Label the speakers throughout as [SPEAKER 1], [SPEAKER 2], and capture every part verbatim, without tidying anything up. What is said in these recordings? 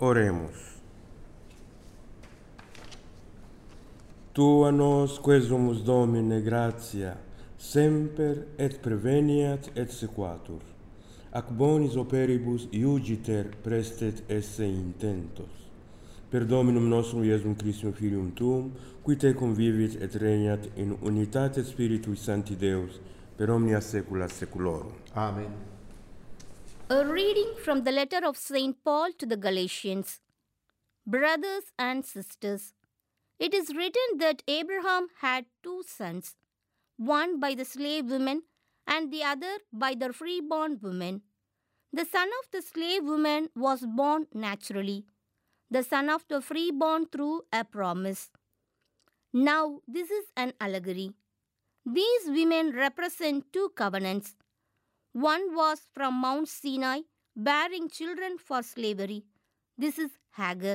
[SPEAKER 1] Oremus. Tu a nos quesumus Domine gratia, semper et preveniat et sequatur, ac bonis operibus iugiter prestet esse intentos. Per Dominum nostrum Iesum Christum Filium Tuum, qui te convivit et regnat in unitate Spiritui Sancti Deus, per omnia saecula saeculorum.
[SPEAKER 2] Amen.
[SPEAKER 3] A reading from the letter of Saint Paul to the Galatians. Brothers and sisters, it is written that Abraham had two sons, one by the slave woman and the other by the freeborn woman. The son of the slave woman was born naturally, the son of the freeborn through a promise. Now, this is an allegory. These women represent two covenants. One was from Mount Sinai, bearing children for slavery. This is Hagar.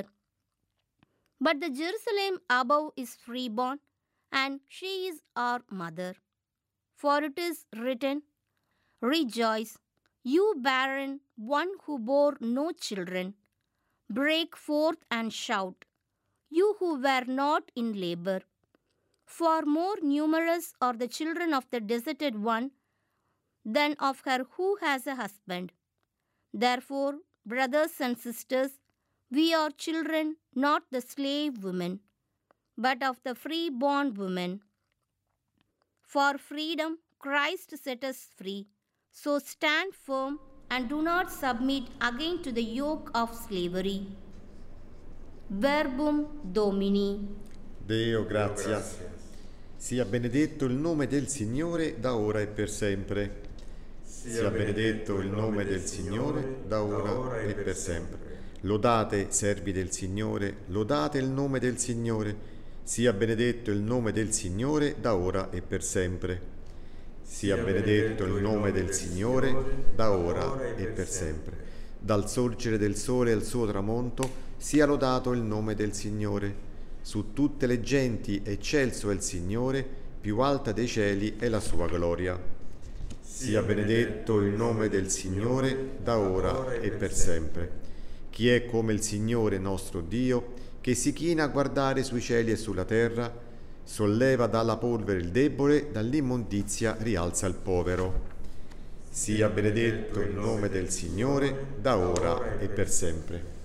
[SPEAKER 3] But the Jerusalem above is freeborn, and she is our mother. For it is written, "Rejoice, you barren one who bore no children. Break forth and shout, you who were not in labor. For more numerous are the children of the deserted one than of her who has a husband. Therefore, brothers and sisters, we are children, not the slave women, but of the free-born woman. For freedom, Christ set us free. So stand firm and do not submit again to the yoke of slavery." Verbum Domini.
[SPEAKER 2] Deo gratias. Sia benedetto il nome del Signore da ora e per sempre. Sia benedetto il nome del Signore da ora e per sempre. Lodate, servi del Signore, lodate il nome del Signore. Sia benedetto il nome del Signore da ora e per sempre. Sia benedetto il nome del Signore da ora e per sempre. Dal sorgere del sole al suo tramonto sia lodato il nome del Signore. Su tutte le genti eccelso è il Signore, più alta dei cieli è la sua gloria. Sia benedetto il nome del Signore da ora e per sempre. Chi è come il Signore nostro Dio, che si china a guardare sui cieli e sulla terra, solleva dalla polvere il debole, dall'immondizia rialza il povero. Sia benedetto il nome del Signore da ora e per sempre.